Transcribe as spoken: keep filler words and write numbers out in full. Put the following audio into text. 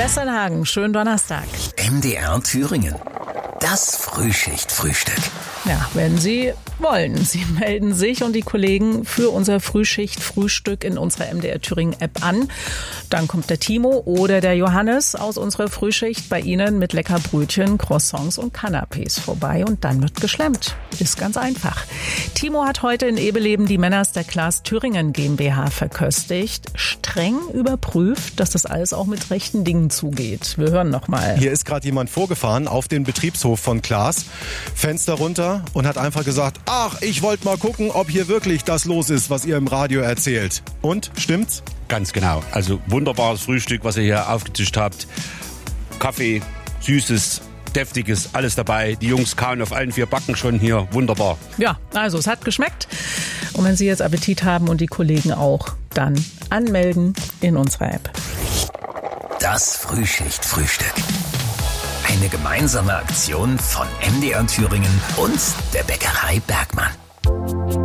Westernhagen, schönen Donnerstag. M D R Thüringen. Das Frühschicht-Frühstück. Ja, wenn Sie wollen. Sie melden sich und die Kollegen für unser Frühschicht-Frühstück in unserer M D R Thüringen-App an. Dann kommt der Timo oder der Johannes aus unserer Frühschicht bei Ihnen mit lecker Brötchen, Croissants und Canapés vorbei und dann wird geschlemmt. Ist ganz einfach. Timo hat heute in Ebeleben die Männers der Klaas Thüringen GmbH verköstigt. Streng überprüft, dass das alles auch mit rechten Dingen zugeht. Wir hören noch mal. Hier ist gerade jemand vorgefahren auf den Betriebshof von Klaas, Fenster runter und hat einfach gesagt, ach, ich wollte mal gucken, ob hier wirklich das los ist, was ihr im Radio erzählt. Und, stimmt's? Ganz genau. Also wunderbares Frühstück, was ihr hier aufgetischt habt. Kaffee, Süßes, Deftiges, alles dabei. Die Jungs kauen auf allen vier Backen schon hier. Wunderbar. Ja, also es hat geschmeckt. Und wenn Sie jetzt Appetit haben und die Kollegen auch, dann anmelden in unserer App. Das Frühschicht-Frühstück. Eine gemeinsame Aktion von M D R Thüringen und der Bäckerei Bergmann.